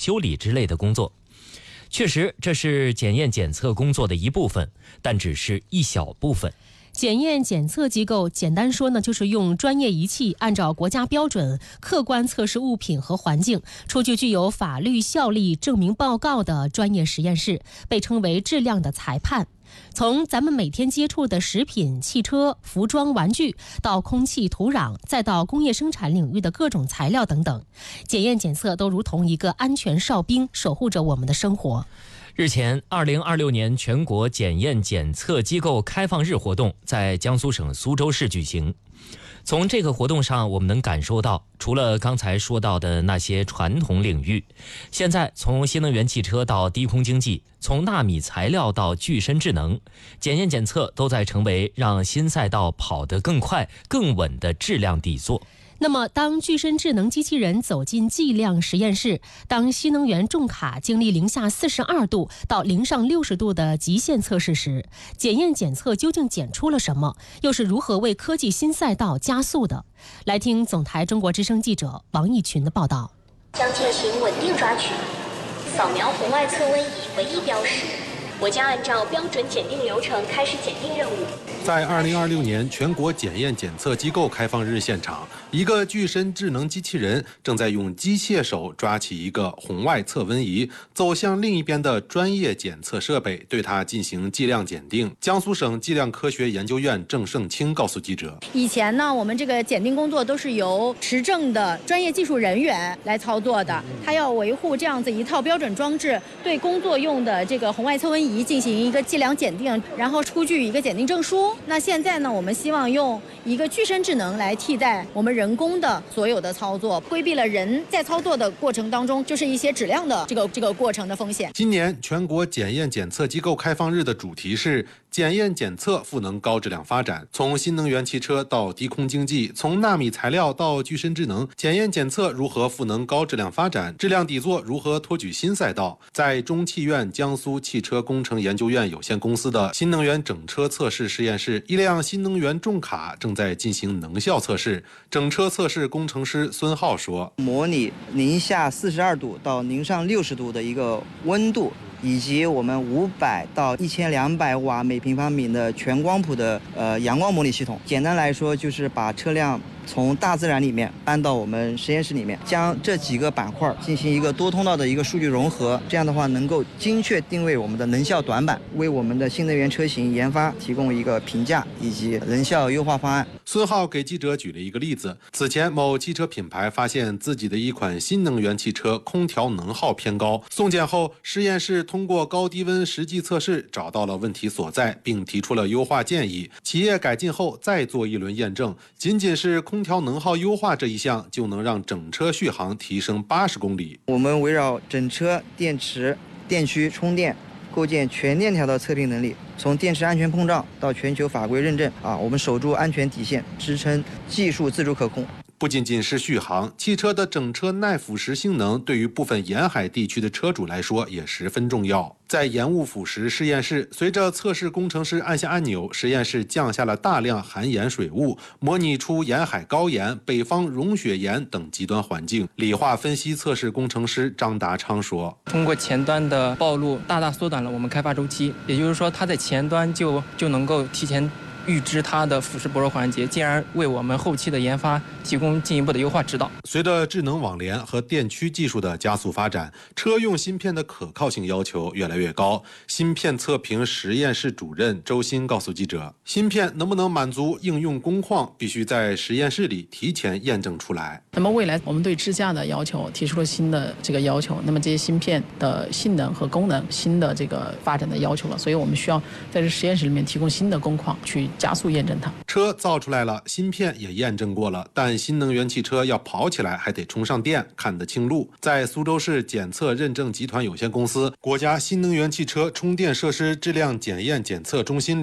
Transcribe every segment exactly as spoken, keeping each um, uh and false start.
修理之类的工作。确实，这是检验检测工作的一部分，但只是一小部分。 检验检测机构简单说呢，就是用专业仪器按照国家标准客观测试物品和环境，出具具有法律效力证明报告的专业实验室，被称为质量的裁判。从咱们每天接触的食品、汽车、服装、玩具，到空气、土壤，再到工业生产领域的各种材料等等，检验检测都如同一个安全哨兵，守护着我们的生活。 日前，二零二六年全国检验检测机构开放日活动在江苏省苏州市举行。从这个活动上，我们能感受到，除了刚才说到的那些传统领域，现在从新能源汽车到低空经济，从纳米材料到具身智能，检验检测都在成为让新赛道跑得更快、更稳的质量底座。 那么当具身智能机器人走进计量实验室，当新能源重卡经历零下四十二度到零上六十度的极限测试时，检验检测究竟检出了什么，又是如何为科技新赛道加速的？来听总台中国之声记者王义群的报道。 将进行稳定抓取，扫描红外测温仪唯一标识。我将按照标准检定流程开始检定任务。 在二零二六年全国检验检测机构开放日现场，一个具身智能机器人正在用机械手抓起一个红外测温仪，走向另一边的专业检测设备，对它进行计量检定。江苏省计量科学研究院郑胜清告诉记者， 以前呢，我们这个检定工作都是由持证的专业技术人员来操作的，他要维护这样子一套标准装置，对工作用的这个红外测温仪进行一个计量检定，然后出具一个检定证书。那现在呢，我们希望用一个具身智能来替代我们人工的所有的操作，规避了人在操作的过程当中就是一些质量的这个这个过程的风险。 今年全国检验检测机构开放日的主题是检验检测赋能高质量发展，从新能源汽车到低空经济，从纳米材料到具身智能，检验检测如何赋能高质量发展，质量底座如何托举新赛道。在中汽院江苏汽车工程研究院有限公司的新能源整车测试实验室，一辆新能源重卡正在进行能效测试。整车测试工程师孙浩说， 模拟零下四十二度到零上六十度的一个温度，以及我们五百到一千两百瓦每平方米的全光谱的呃阳光模拟系统。简单来说，就是把车辆从大自然里面搬到我们实验室里面，将这几个板块进行一个多通道的一个数据融合，这样的话能够精确定位我们的能效短板，为我们的新能源车型研发提供一个评价以及能效优化方案。 孙浩给记者举了一个例子，此前某汽车品牌发现自己的一款新能源汽车空调能耗偏高，送检后实验室通过高低温实际测试找到了问题所在，并提出了优化建议。企业改进后再做一轮验证，仅仅是空调能耗优化这一项就能让整车续航提升八十公里。 我们围绕整车电池、电驱、充电，构建全链条的测定能力，从电池安全碰撞到全球法规认证啊，我们守住安全底线，支撑技术自主可控。 不仅仅是续航，汽车的整车耐腐蚀性能对于部分沿海地区的车主来说也十分重要。在盐雾腐蚀实验室，随着测试工程师按下按钮，实验室降下了大量含盐水雾，模拟出沿海高盐、北方融雪盐等极端环境。理化分析测试工程师张达昌说， 通过前端的暴露，大大缩短了我们开发周期，也就是说它在前端就就能够提前预知它的腐蚀薄弱环节，进而为我们后期的研发提供进一步的优化指导。 随着智能网联和电驱技术的加速发展，车用芯片的可靠性要求越来越高。芯片测评实验室主任周鑫告诉记者，芯片能不能满足应用工况，必须在实验室里提前验证出来。 那么未来我们对支架的要求提出了新的这个要求，那么这些芯片的性能和功能新的这个发展的要求了，所以我们需要在这实验室里面提供新的工况去加速验证它。 车造出来了，芯片也验证过了，但新能源汽车要跑起来还得充上电，看得清路。在苏州市检测认证集团有限公司国家新能源汽车充电设施质量检验检测中心里，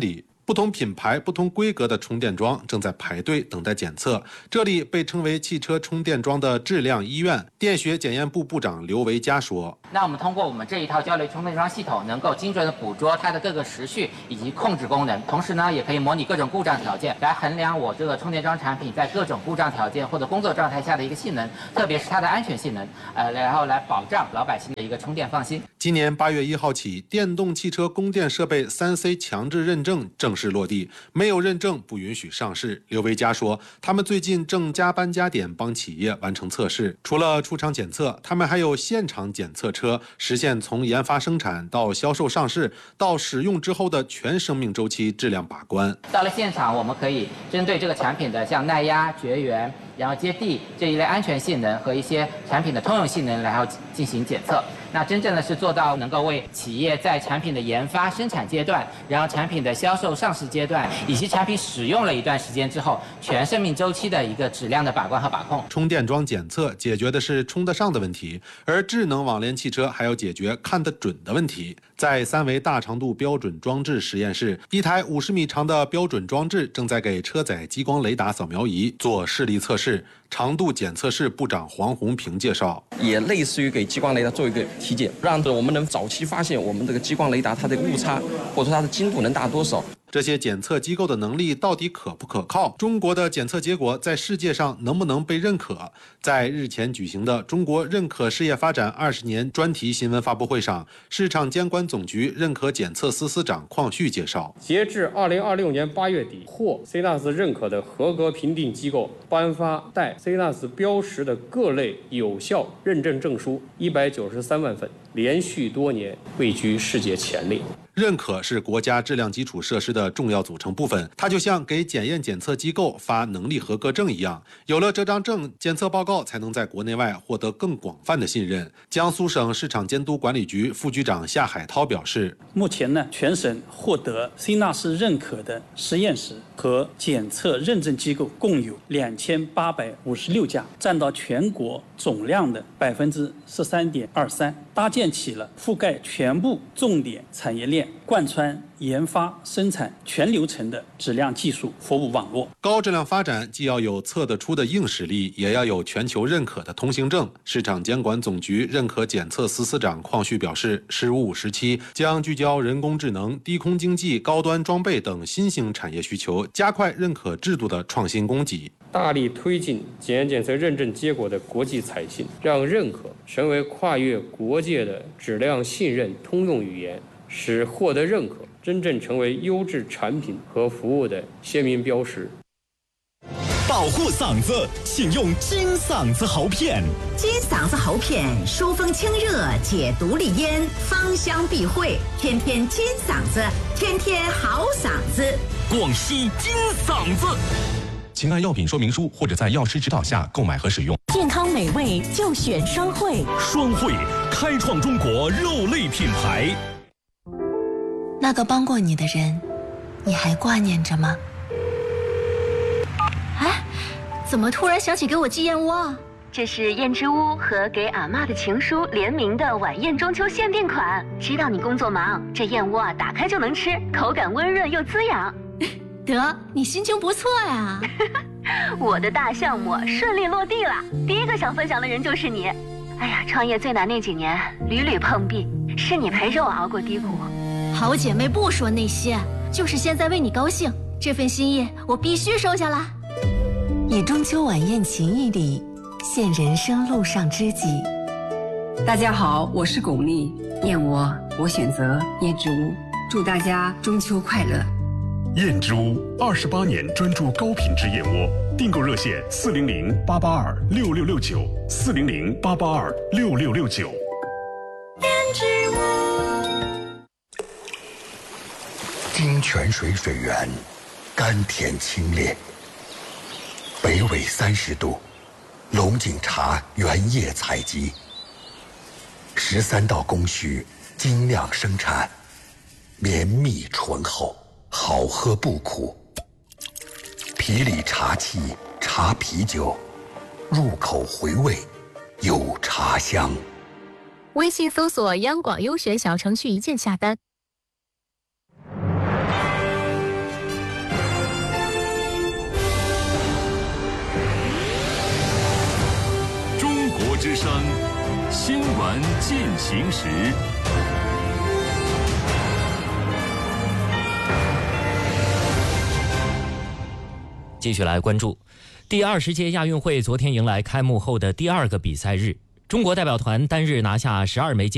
不同品牌、不同规格的充电桩正在排队等待检测。这里被称为汽车充电桩的质量医院。电学检验部部长刘维佳说：“ 那我们通过我们这一套交流充电桩系统，能够精准的捕捉它的各个时序以及控制功能，同时呢，也可以模拟各种故障条件，来衡量我这个充电桩产品在各种故障条件或者工作状态下的一个性能，特别是它的安全性能，呃，然后来保障老百姓的一个充电放心。” 今年八月一号起，电动汽车供电设备三 C 强制认证正式落地，没有认证不允许上市。刘维佳说，他们最近正加班加点帮企业完成测试，除了出厂检测，他们还有现场检测车，实现从研发生产到销售上市到使用之后的全生命周期质量把关。 到了现场，我们可以针对这个产品的像耐压、绝缘，然后接地这一类安全性能和一些产品的通用性能，然后进行检测。那真正的是做到能够为企业在产品的研发生产阶段，然后产品的销售上市阶段，以及产品使用了一段时间之后全生命周期的一个质量的把关和把控。 充电桩检测解决的是充得上的问题，而智能网联汽车还要解决看得准的问题。在三维大长度标准装置实验室，一台五十米长的标准装置正在给车载激光雷达扫描仪做视力测试。长度检测室部长黄红平介绍， 也类似于给激光雷达做一个体检，让我们能早期发现我们这个激光雷达它的误差，或者说它的精度能大多少。 这些检测机构的能力到底可不可靠？中国的检测结果在世界上能不能被认可？在日前举行的中国认可事业发展二十年专题新闻发布会上，市场监管总局认可检测司司长邝旭介绍， 截至二零二六年八月底，获 C N A S 认可的合格评定机构颁发带 C N A S 标识的各类有效认证证书一百九十三万份，连续多年位居世界前列。 认可是国家质量基础设施的重要组成部分，它就像给检验检测机构发能力合格证一样，有了这张证，检测报告才能在国内外获得更广泛的信任。江苏省市场监督管理局副局长夏海涛表示， 目前呢，全省获得 C N A S 认可的实验室和检测认证机构共有两千八百五十六家，占到全国总量的百分之十三点二三，搭建起了覆盖全部重点产业链、贯穿研发生产全流程的质量技术服务网络。 高质量发展既要有测得出的硬实力，也要有全球认可的通行证。市场监管总局认可检测司司长邝旭表示，十五时期将聚焦人工智能、低空经济、高端装备等新兴产业需求，加快认可制度的创新供给， 大力推进检验检测认证结果的国际采信，让认可成为跨越国界的质量信任通用语言，使获得认可真正成为优质产品和服务的鲜明标识。 保护嗓子，请用金嗓子喉片。 金嗓子喉片疏风清热，解毒利咽，芳香避秽，天天金嗓子，天天好嗓子。 广西金嗓子。请按药品说明书或者在药师指导下购买和使用。 健康美味就选双汇。 双汇开创中国肉类品牌。 那个帮过你的人，你还挂念着吗？ 哎，怎么突然想起给我寄燕窝啊？这是燕之屋和给阿嬷的情书联名的晚宴中秋限定款。知道你工作忙，这燕窝啊打开就能吃，口感温润又滋养。 得，你心情不错呀。 我的大项目顺利落地了，第一个想分享的人就是你。哎呀，创业最难那几年屡屡碰壁，是你陪着我熬过低谷。 好姐妹不说那些，就是现在为你高兴，这份心意我必须收下啦。 以中秋晚宴情谊礼，献人生路上知己。 大家好，我是巩俐，燕窝我选择燕之屋，祝大家中秋快乐。 燕之屋二十八年专注高品质燕窝，订购热线四零零八八二六六六九四零零八八二六六六九。 燕之屋。 金泉水水源，甘甜清冽。北纬三十度，龙井茶原叶采集，十三道工序精酿生产，绵密醇厚，好喝不苦。皮里茶气，茶啤酒，入口回味，有茶香。 微信搜索央广优选小程序一键下单。 之声，新闻进行时。 继续来关注，第二十届亚运会昨天迎来开幕后的第二个比赛日，中国代表团单日拿下十二枚金